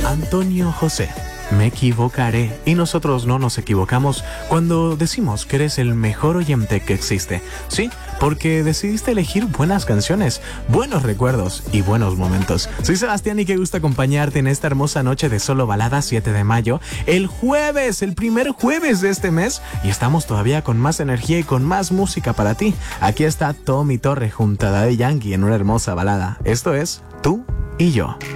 Antonio José. Me equivocaré. Y nosotros no nos equivocamos cuando decimos que eres el mejor oyente que existe. Sí, porque decidiste elegir buenas canciones, buenos recuerdos y buenos momentos. Soy Sebastián y qué gusto acompañarte en esta hermosa noche de Solo Balada 7 de mayo. El jueves, el primer jueves de este mes. Y estamos todavía con más energía y con más música para ti. Aquí está Tommy Torre junto a Daddy Yankee en una hermosa balada. Esto es Tú y Yo.